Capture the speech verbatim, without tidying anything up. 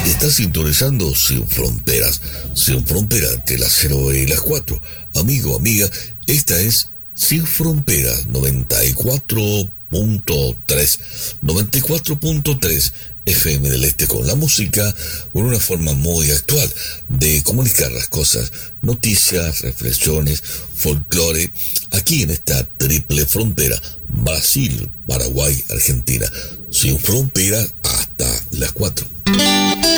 Estás sintonizando Sin Fronteras, Sin Fronteras entre las cero y las cuatro. Amigo, amiga, esta es Sin Fronteras noventa y cuatro punto tres, noventa y cuatro punto tres F M del Este, con la música, con una forma muy actual de comunicar las cosas, noticias, reflexiones, folclore, aquí en esta triple frontera, Brasil, Paraguay, Argentina, Sin Fronteras hasta las cuatro.